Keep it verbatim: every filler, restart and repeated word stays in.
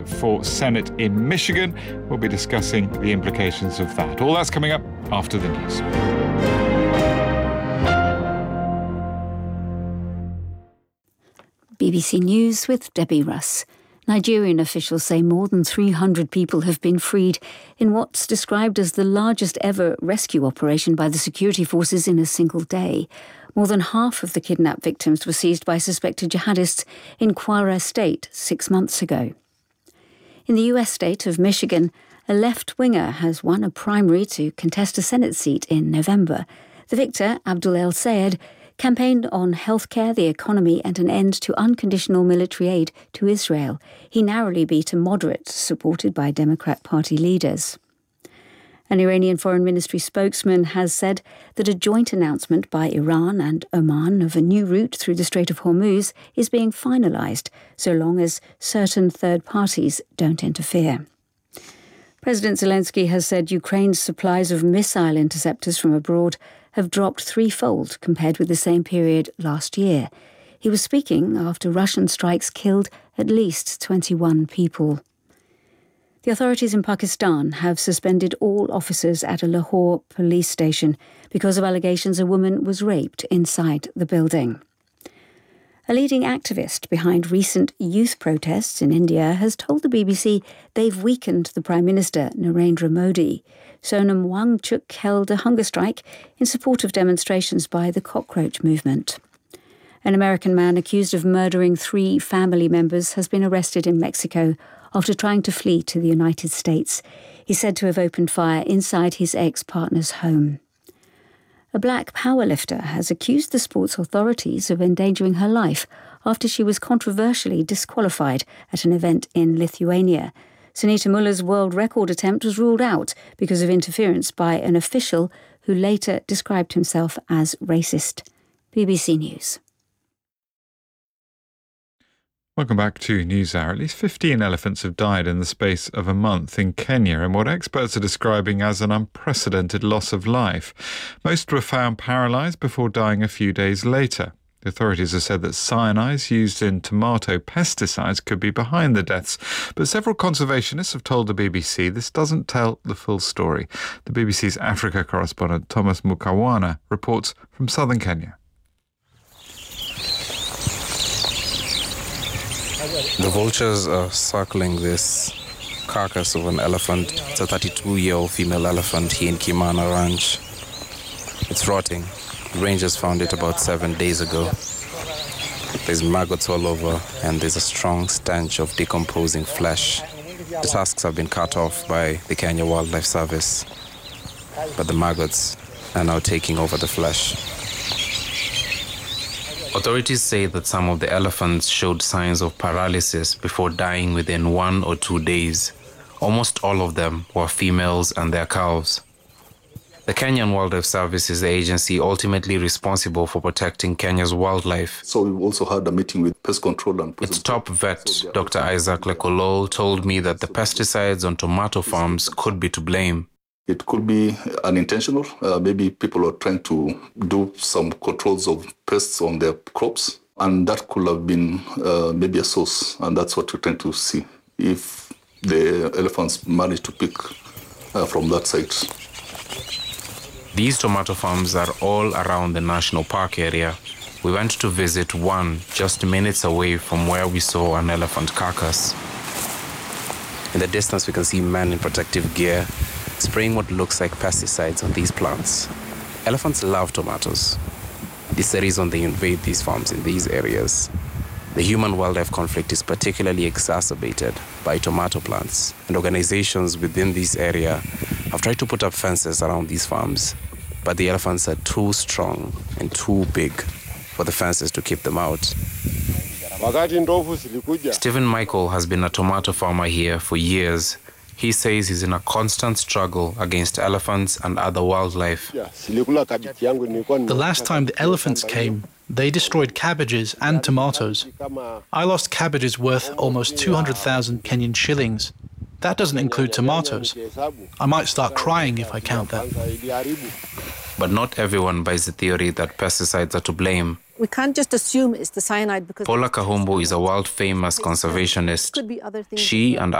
for Senate in Michigan. We'll be discussing the implications of that. All that's coming up after the news. B B C News with Debbie Russ. Nigerian officials say more than three hundred people have been freed in what's described as the largest ever rescue operation by the security forces in a single day. More than half of the kidnapped victims were seized by suspected jihadists in Kwara State six months ago. In the U S state of Michigan, a left-winger has won a primary to contest a Senate seat in November. The victor, Abdul El-Sayed, campaigned on healthcare, the economy and an end to unconditional military aid to Israel. He narrowly beat a moderate supported by Democrat Party leaders. An Iranian Foreign Ministry spokesman has said that a joint announcement by Iran and Oman of a new route through the Strait of Hormuz is being finalised, so long as certain third parties don't interfere. President Zelensky has said Ukraine's supplies of missile interceptors from abroad have dropped threefold compared with the same period last year. He was speaking after Russian strikes killed at least twenty-one people. The authorities in Pakistan have suspended all officers at a Lahore police station because of allegations a woman was raped inside the building. A leading activist behind recent youth protests in India has told the B B C they've weakened the Prime Minister, Narendra Modi. Sonam Wangchuk held a hunger strike in support of demonstrations by the cockroach movement. An American man accused of murdering three family members has been arrested in Mexico after trying to flee to the United States. He's said to have opened fire inside his ex-partner's home. A black powerlifter has accused the sports authorities of endangering her life after she was controversially disqualified at an event in Lithuania. Sunita Muller's world record attempt was ruled out because of interference by an official who later described himself as racist. B B C News. Welcome back to NewsHour. At least fifteen elephants have died in the space of a month in Kenya in what experts are describing as an unprecedented loss of life. Most were found paralysed before dying a few days later. The authorities have said that cyanides used in tomato pesticides could be behind the deaths, but several conservationists have told the B B C this doesn't tell the full story. The B B C's Africa correspondent Thomas Mukawana reports from southern Kenya. The vultures are circling this carcass of an elephant. It's a thirty-two-year-old female elephant here in Kimana Ranch. It's rotting. The rangers found it about seven days ago. There's maggots all over, and there's a strong stench of decomposing flesh. The tusks have been cut off by the Kenya Wildlife Service, but the maggots are now taking over the flesh. Authorities say that some of the elephants showed signs of paralysis before dying within one or two days. Almost all of them were females and their calves. The Kenyan Wildlife Service is the agency ultimately responsible for protecting Kenya's wildlife. So we've also had a meeting with pest control and... Its top vet, Doctor Isaac Lekolol, told me that the pesticides on tomato farms could be to blame. It could be unintentional. Uh, maybe people are trying to do some controls of pests on their crops, and that could have been uh, maybe a source, and that's what we're trying to see, if the elephants manage to pick uh, from that site. These tomato farms are all around the national park area. We went to visit one just minutes away from where we saw an elephant carcass. In the distance, we can see men in protective gear spraying what looks like pesticides on these plants. Elephants love tomatoes. This is the reason they invade these farms in these areas. The human-wildlife conflict is particularly exacerbated by tomato plants, and organizations within this area have tried to put up fences around these farms, but the elephants are too strong and too big for the fences to keep them out. Stephen Michael has been a tomato farmer here for years. He says he's in a constant struggle against elephants and other wildlife. The last time the elephants came, they destroyed cabbages and tomatoes. I lost cabbages worth almost two hundred thousand Kenyan shillings. That doesn't include tomatoes. I might start crying if I count that. But not everyone buys the theory that pesticides are to blame. We can't just assume it's the cyanide because... Paula Kahumbu is a world-famous conservationist. Could be other things. She and